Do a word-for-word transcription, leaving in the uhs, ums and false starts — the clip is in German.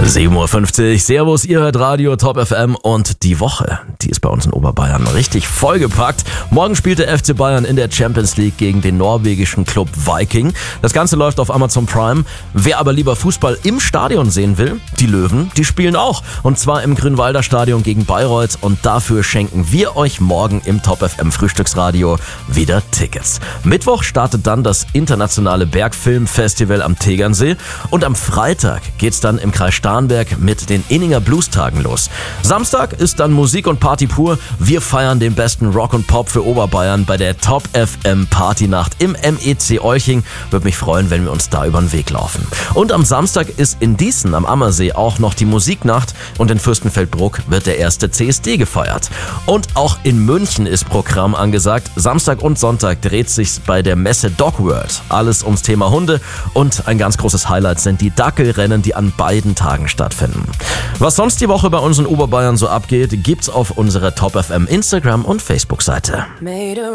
sieben Uhr fünfzig, Servus, ihr hört Radio Top F M und die Woche, die ist bei uns in Oberbayern richtig vollgepackt. Morgen spielt der F C Bayern in der Champions League gegen den norwegischen Club Viking. Das Ganze läuft auf Amazon Prime. Wer aber lieber Fußball im Stadion sehen will, die Löwen, die spielen auch. Und zwar im Grünwalder Stadion gegen Bayreuth und dafür schenken wir euch morgen im Top F M Frühstücksradio wieder Tickets. Mittwoch startet dann das internationale Bergfilmfestival am Tegernsee und am Freitag geht's dann im Kreis Starnberg mit den Inninger Blues-Tagen los. Samstag ist dann Musik und Party pur. Wir feiern den besten Rock und Pop für Oberbayern bei der Top F M Partynacht im M E C Olching. Würde mich freuen, wenn wir uns da über den Weg laufen. Und am Samstag ist in Dießen am Ammersee auch noch die Musiknacht und in Fürstenfeldbruck wird der erste C S D gefeiert. Und auch in München ist Programm angesagt. Samstag und Sonntag dreht sich's bei der Messe Dog World. Alles ums Thema Hunde und ein ganz großes Highlight sind die Dackelrennen, die an beiden Tagen stattfinden. Was sonst die Woche bei uns in Oberbayern so abgeht, gibt's auf unserer Top F M Instagram und Facebook-Seite.